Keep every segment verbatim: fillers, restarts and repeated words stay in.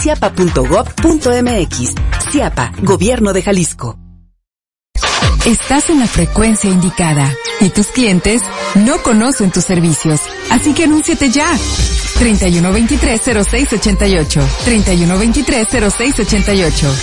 ciapa punto gob punto mx. Ciapa, Gobierno de Jalisco. Estás en la frecuencia indicada y tus clientes no conocen tus servicios, así que anúnciate ya. treinta y uno veintitrés cero seis ochenta y ocho. treinta y uno veintitrés cero seis ochenta y ocho.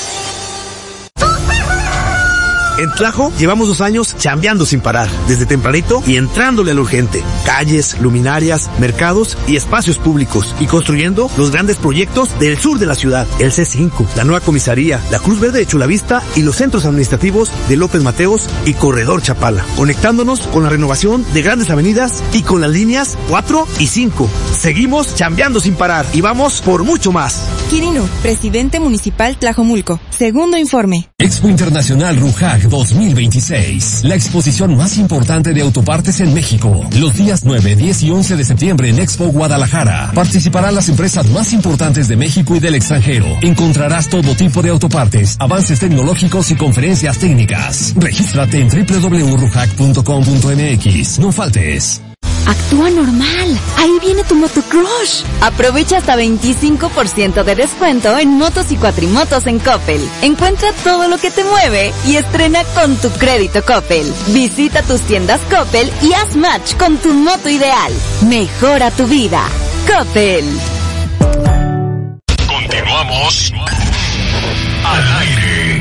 En Tlajo llevamos dos años chambeando sin parar, desde tempranito y entrándole al urgente. Calles, luminarias, mercados y espacios públicos, y construyendo los grandes proyectos del sur de la ciudad. El C cinco, la nueva comisaría, la Cruz Verde de Chulavista y los centros administrativos de López Mateos y Corredor Chapala. Conectándonos con la renovación de grandes avenidas y con las líneas cuatro y cinco. Seguimos chambeando sin parar y vamos por mucho más. Quirino, presidente municipal Tlajomulco. Segundo informe. Expo Internacional RUJAC dos mil veintiséis, la exposición más importante de autopartes en México. Los días nueve, diez y once de septiembre en Expo Guadalajara. Participarán las empresas más importantes de México y del extranjero. Encontrarás todo tipo de autopartes, avances tecnológicos y conferencias técnicas. Regístrate en doble u doble u doble u punto rujac punto com punto m x. No faltes. Actúa normal. Ahí viene tu motocrush. Aprovecha hasta veinticinco por ciento de descuento en motos y cuatrimotos en Coppel. Encuentra todo lo que te mueve y estrena con tu crédito Coppel. Visita tus tiendas Coppel y haz match con tu moto ideal. Mejora tu vida. Coppel. Continuamos al aire.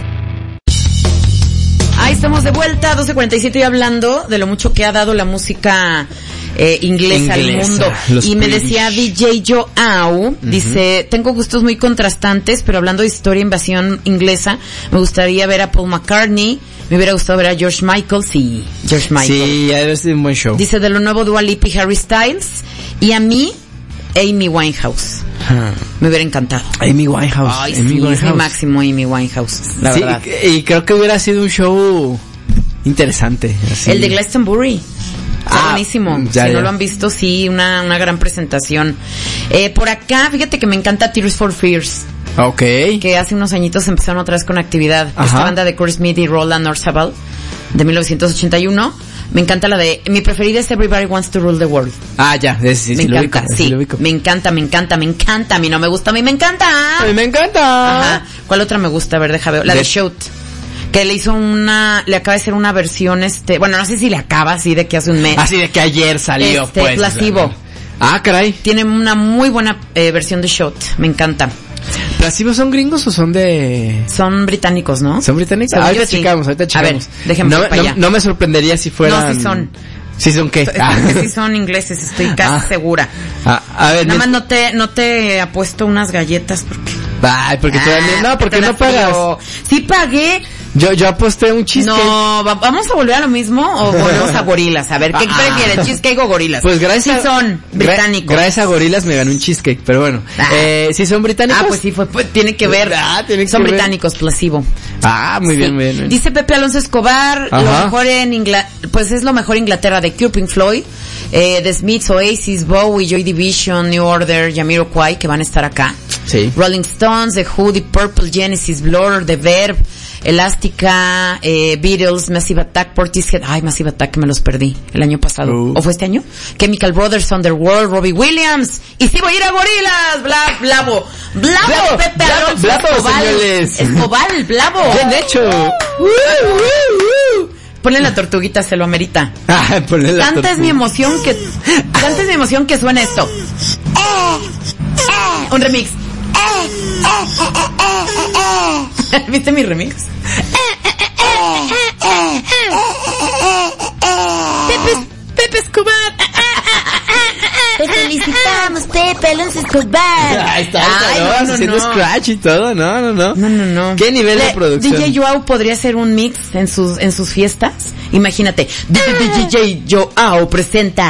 Ahí estamos de vuelta, doce cuarenta y siete, y hablando de lo mucho que ha dado la música eh, inglesa, inglesa al mundo. Y me decía D J Joao, uh-huh. dice, tengo gustos muy contrastantes, pero hablando de historia e invasión inglesa, me gustaría ver a Paul McCartney, me hubiera gustado ver a George Michael, sí, George Michael. Sí, es un buen show. Dice, de lo nuevo Dua Lipa y Harry Styles, y a mí, Amy Winehouse. Huh. Me hubiera encantado. Amy Winehouse. Ay, Amy sí, Winehouse. Es mi máximo Amy Winehouse, la sí, verdad. Y, y creo que hubiera sido un show interesante. Así. El de Glastonbury. Está ah, buenísimo. Ya, si ya. no lo han visto, sí, una, una gran presentación. Eh, por acá, fíjate que me encanta Tears for Fears. Okay. Que hace unos añitos empezaron otra vez con actividad. Ajá. Esta banda de Chris Smith y Roland Orzabal, de mil novecientos ochenta y uno. Me encanta la de, mi preferida es Everybody Wants to Rule the World. Ah, ya, sí, sí, me sí, encanta, lo ubico, sí, sí lo ubico. me encanta, me encanta, me encanta. A mí no me gusta, a mí me encanta. A mí me encanta. Ajá. ¿Cuál otra me gusta? A ver, deja ver. La de, de Shout. Que le hizo una, le acaba de hacer una versión, este, bueno, no sé si le acaba, así de que hace un mes. Así de que ayer salió, este, pues. Placebo. Ah, caray. Tiene una muy buena eh, versión de Shout, me encanta. ¿Placebo son gringos o son de...? Son británicos, ¿no? ¿Son británicos? Según ahorita sí. checamos, ahorita checamos. A ver, déjenme no, para no, allá. no me sorprendería si fueran... No, sí son. ¿Sí son qué? Ah. Sí son ingleses, estoy casi ah. segura. Ah, a ver, nada más no te, no te apuesto unas galletas porque... Ay, porque ah, todavía... No, porque no pagas. Frío. Sí pagué. Yo, yo aposté un cheesecake. No, ¿vamos a volver a lo mismo o volvemos a gorilas? A ver, ¿qué ah. prefieres, cheesecake o gorilas? Pues gracias sí son británicos. Gra- gracias a gorilas me gané un cheesecake, pero bueno. Ah. Eh, ¿sí son británicos? Ah, pues sí, fue, pues, tiene que ver. Ah, tiene que son ver. británicos, Placebo. Ah, muy sí. bien, muy bien. Dice Pepe Alonso Escobar, Ajá. lo mejor en Inglaterra, pues es lo mejor Inglaterra de Cure, Pink Floyd, eh, The Smiths, Oasis, Bowie, Joy Division, New Order, Jamiroquai, que van a estar acá. Sí. Rolling Stones, The Who, The Purple, Genesis, Blur, The Verve, Elástica, eh, Beatles, Massive Attack, Portishead. Ay, Massive Attack, me los perdí el año pasado. Uh. ¿O fue este año? Chemical Brothers, Underworld, Robbie Williams. Y sí voy a ir a Gorilas. Bla, blavo. Blavo, blavo Pepe Alonso blavo, Escobar. Señores. Escobar, blavo. Bien hecho. Uh, uh, uh, uh. Ponle la tortuguita, se lo amerita. Ah, ponle la Tanta es mi emoción que, tanta es mi emoción que suena esto. Un remix. ¿Viste mi remix? Pepe, Pepe Escobar. Te felicitamos, Pepe Alonso Escobar. Ahí está, Ay, no, no, haciendo no. scratch y todo, no, no, no. No, no, no. ¿Qué nivel Le, de producción? D J Joao podría hacer un mix en sus en sus fiestas. Imagínate, D J Joao presenta.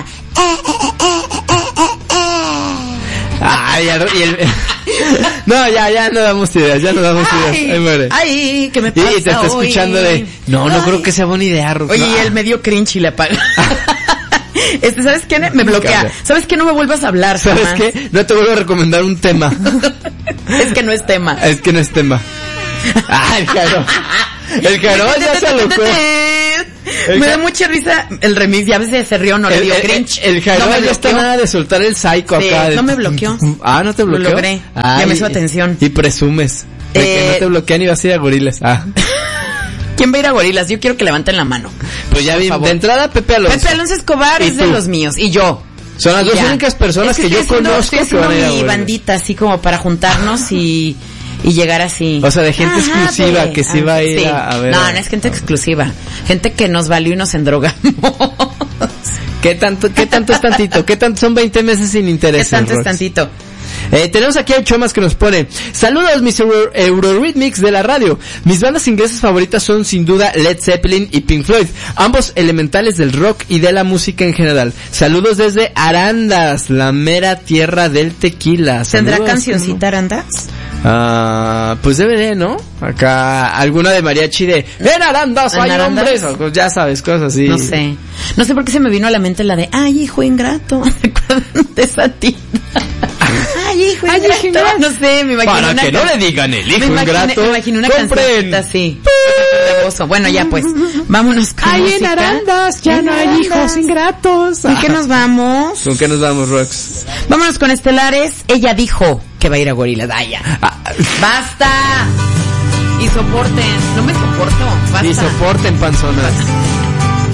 Ay, ya, y el... No, ya, ya no damos ideas, ya no damos ay, ideas. Ahí muere. Ay, ¿qué me pasa? Y te está escuchando hoy? de, no, no ay. creo que sea buena idea, Rufo. Oye, y él me dio cringe y le apaga. Este, ¿sabes qué? Me bloquea. ¿Sabes qué? No me vuelvas a hablar, ¿sabes jamás. qué? No te vuelvo a recomendar un tema. Es que no es tema. Es que no es tema. Ah, el Jaro. El Jaro ya se alocó. Me da mucha risa el remix, ya a veces se rió, no le dio cringe. El, el Jairo no ya está nada de soltar el psycho sí, acá. De... No me bloqueó. Ah, ¿no te bloqueó? Lo logré, ah, ya me y, hizo atención. Y presumes de eh... que no te bloquean y vas a ir a Gorilas. Ah. ¿Quién va a ir a Gorilas? Yo quiero que levanten la mano. Pues ya vi, de entrada Pepe Alonso. Pepe Alonso Escobar es de los míos, y yo. Son las dos ya. únicas personas es que, que yo haciendo, conozco que van a ir a mi bandita, así como para juntarnos y, y llegar así. O sea, de gente Ajá, exclusiva de, que sí va a ir sí. a, a ver. No, no es gente exclusiva. Gente que nos valió y nos endrogamos. ¿Qué tanto, qué tanto es tantito? ¿Qué tanto son veinte meses sin interés? ¿Qué tanto es tantito? Eh, tenemos aquí a Chomas que nos pone: saludos mis Euro, Eurorhythmics de la radio. Mis bandas inglesas favoritas son sin duda Led Zeppelin y Pink Floyd, ambos elementales del rock y de la música en general. Saludos desde Arandas, la mera tierra del tequila. ¿Tendrá cancioncita Arandas? Ah, uh, pues debe de, ¿no? Acá alguna de mariachi de en Arandas hay hombres, pues ya sabes, cosas así. No sé, no sé por qué se me vino a la mente la de ay hijo ingrato, de esa tita. Ay, hijo Ay, ingrato. ingrato. No sé, me imagino Para una que no le digan el hijo me ingrato. Imaginé, me imagino una cancioncita así. Bueno, ya pues, vámonos con Ay, música. en Arandas ya en no hay Arandas. Hijos ingratos. ¿Con qué nos vamos? ¿Con qué nos vamos, Rox? Vámonos con Estelares. Ella dijo que va a ir a Gorilas. Daya. Ah. ¡Basta! Y soporten. No me soporto. Basta. Y soporten, panzonas.